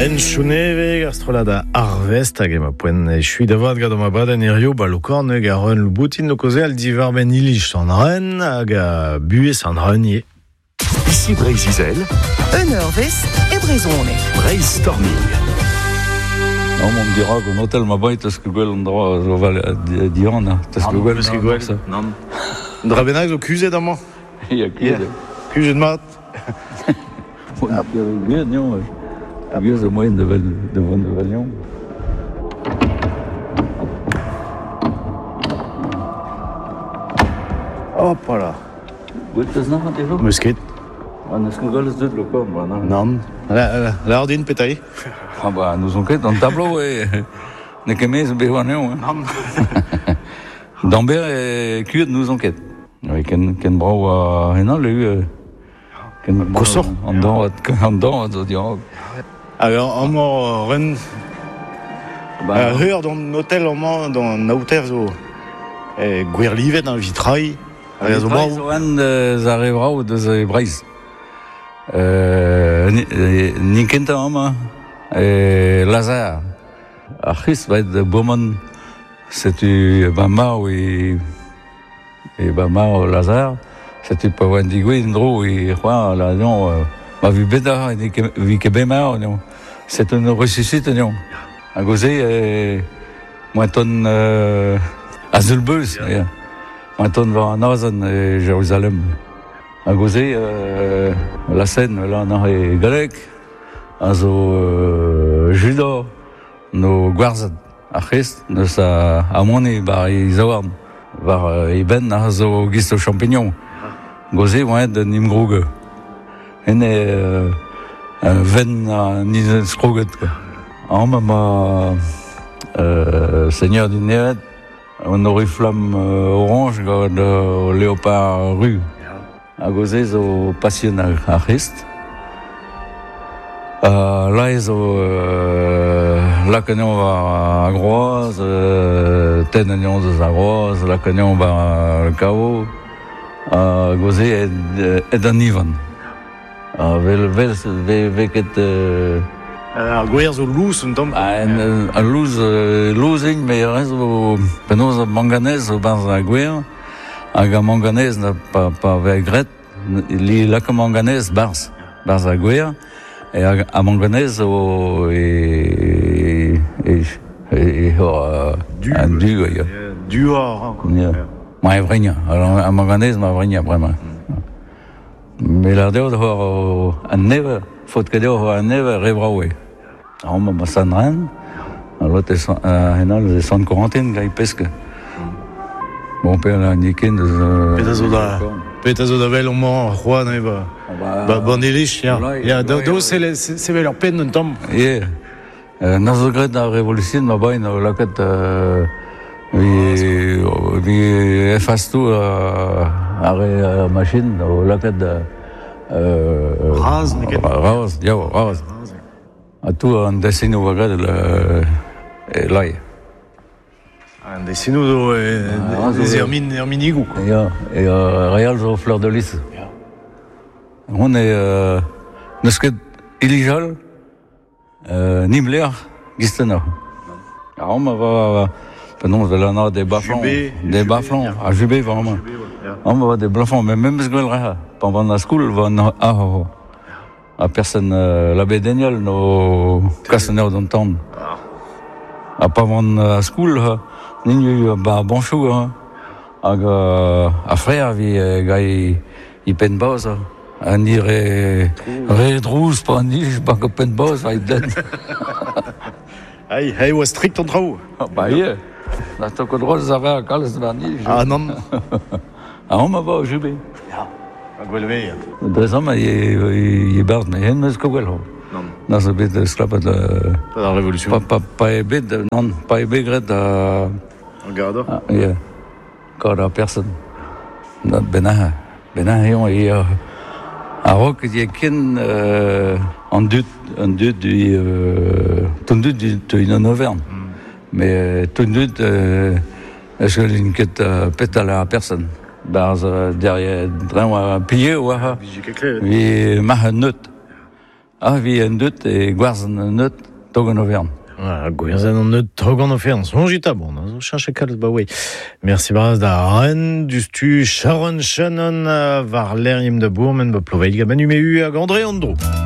En chouneve gastrolad a Harvest hag ema poen e chui da vat gado ma baden erio ba lokorn hag a ren loutin no koze al divar ben ilich an ren hag a buez an renier. Ici Brésil, un Harvest e brezhoneg. Brainstorming. Non, on me dira qu'un hôtel m'a baillé, parce que Gwell, on doit Diana. Parce que Gwell, c'est Gwell. Non. Dra benag zo kuzet amañ. Il y a kuzet. Kuzet mat. Il y a kuzet, non. Kuzet, c'est moyen de Valion. Hop là. Gwell, t'as ça, t'es là? Musket. On est-ce que Gwell, c'est le corps, non? Non. La ordine pétaille. Ah bah, nous sommes dans le tableau, et ne qu'aimer ce bévanion. D'Ambert et Cude nous enquête. Oui, Ken Brau a Renan, lui. Kossor. En dehors, de dialogue. Alors, en mort, Ren. Heur dans l'hôtel, en mort, dans l'hôtel, et Guerlivet dans le vitrail. Vitrail, Ren, arrivera ou de Breiz. Nikenta, Oma. Et Lazare. Achis va être Beaumont. C'est Bamar et Bamar Lazare. C'est pas Wendigui, Indro et Juan, là, non. Ma vie bêta, vie Kebemar, non. C'est une ressuscite, non. À Gozé, moi, ton Azulbeus, moi, ton va Nazen et Jérusalem. À Gozé, la Seine, là, on a Grec. Also Judo no gwarzad a Christ neus a amoni bar e zaouarn var e ben a zo gisto champignon goze moed nim groge ene ven ni skroget am ma seigneur du Neret on oriflamme orange gant léopard rue a goze zo passion a Christ. Là, là, quand on va à Groise, Ténagnon de Zagroise, là, quand on va à Cao, Gozé et d'un Ivan. Veket. Guerz au louz, un tom. Un louzing, mais rezo, penoz manganèse au bas à Guer, a manganèse n'a pas vegret, li la manganèse bars à Guer. Et à manganèse et du or. Mais vrai, alors à manganèse, mais vrai, vraiment. Mais la dehors d'avoir un neve, faut que dehors un neve rebraoué. Alors on m'a sanran, alors t'es c'est 140 gars pesque. Mon père l'a indiqué de. Petazo da vel omant Juan e ba bandelich ya do c'est leur peine un temps. Yeah. Dans le gré de la révolution ma bain la quête vi efface tout à machine la quête ras à tout un dessin au regard de là. Un dessino des Herminigou. Et Real aux fleurs de lys. On est n'est-ce que illégal Nimler Gistena. Alors on va non de là des baflons à Jubé vraiment. On va des baflons mais même ce que pendant la school va à personne l'abbé Daniel nos cassonniers d'entendre. À pas vendre à school Ninhu ba bonchou hag a frère vi gai I pen boz an I re drouz pa an I ba ko pen boz va I den. Ai oa strict an trao. Ba ie. Na to ko droz a ver kalz va I. Ah non. A on ma va o jube. Ja. A gwell veillet. Drezam I bard me hen meus ko gwell ho. Non. Na so bet sklapet la révolution. Pa e bet non pa e bet gret a Regarde. Ah, yeah. Quand la personne. Notre Benaha et à Rock, il y a qu'un en deux du tondu du Auvergne. Mais tondu est-ce que l'inquiète pète à la personne. Derrière, pillé ou à. Oui, ma note. Ah, vi en deut e gwarzh an neut togon o vern. Gwerzhen an neut trogan o ferns. On jita bon, zo chanche kalz ba wei. Merci braz da ren, dustu Sharon Shannon var l'eriem da bourmen ba ploveil gaben umeu hag André Andro.